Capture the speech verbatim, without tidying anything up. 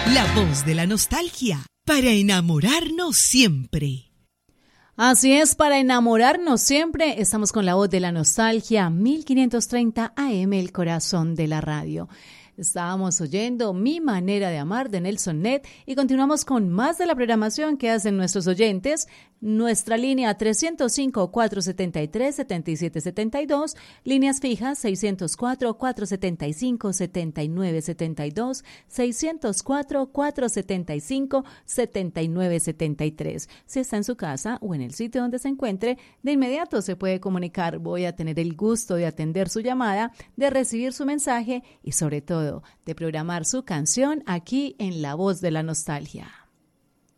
La voz de la nostalgia, para enamorarnos siempre. Así es, para enamorarnos siempre, estamos con la voz de la nostalgia, mil quinientos treinta A M, el corazón de la radio. Estábamos oyendo Mi manera de amar de Nelson Ned y continuamos con más de la programación que hacen nuestros oyentes. Nuestra línea tres cero cinco, cuatro siete tres, siete siete siete dos, líneas fijas seis cero cuatro, cuatro siete cinco, siete nueve siete dos, seis cero cuatro, cuatro siete cinco, siete nueve siete tres. Si está en su casa o en el sitio donde se encuentre, de inmediato se puede comunicar. Voy a tener el gusto de atender su llamada, de recibir su mensaje y sobre todo de programar su canción aquí en La Voz de la Nostalgia.